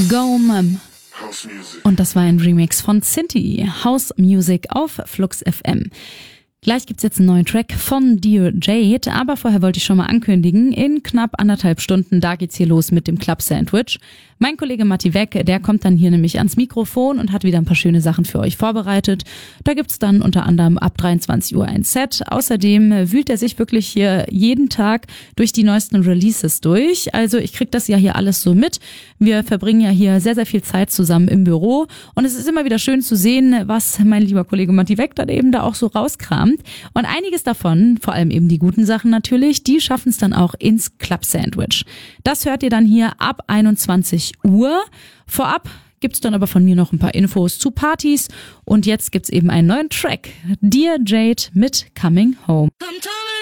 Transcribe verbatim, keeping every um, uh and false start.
Go Mum. Und das war ein Remix von Cinti, House Music auf Flux F M. Gleich gibt's jetzt einen neuen Track von Dear Jade, aber vorher wollte ich schon mal ankündigen, in knapp anderthalb Stunden, da geht's hier los mit dem Club Sandwich. Mein Kollege Matti Weck, der kommt dann hier nämlich ans Mikrofon und hat wieder ein paar schöne Sachen für euch vorbereitet. Da gibt's dann unter anderem ab dreiundzwanzig Uhr ein Set. Außerdem wühlt er sich wirklich hier jeden Tag durch die neuesten Releases durch. Also ich krieg das ja hier alles so mit. Wir verbringen ja hier sehr, sehr viel Zeit zusammen im Büro und es ist immer wieder schön zu sehen, was mein lieber Kollege Matti Weck dann eben da auch so rauskramt. Und einiges davon, vor allem eben die guten Sachen natürlich, die schaffen es dann auch ins Club Sandwich. Das hört ihr dann hier ab einundzwanzig Uhr. Vorab gibt's dann aber von mir noch ein paar Infos zu Partys. Und jetzt gibt's eben einen neuen Track. Dear Jade mit Coming Home.